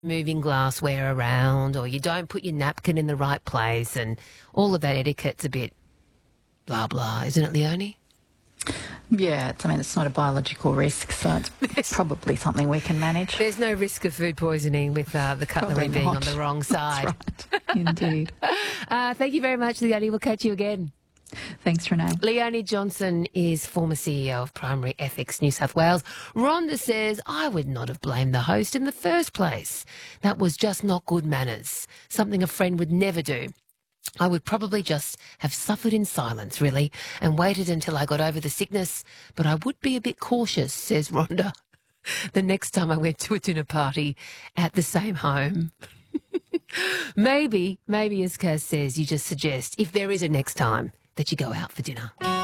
moving glassware around, or you don't put your napkin in the right place, and all of that etiquette's a bit blah blah, isn't it, Leonie? Yeah, it's not a biological risk, so it's probably something we can manage. There's no risk of food poisoning with the cutlery being on the wrong side. That's right. Indeed. Thank you very much, Leonie. We'll catch you again. Thanks, Renee. Leonie Johnson is former CEO of Primary Ethics New South Wales. Rhonda says, I would not have blamed the host in the first place. That was just not good manners, something a friend would never do. I would probably just have suffered in silence, really, and waited until I got over the sickness. But I would be a bit cautious, says Rhonda, the next time I went to a dinner party at the same home. Maybe, as Kaz says, you just suggest, if there is a next time, that you go out for dinner.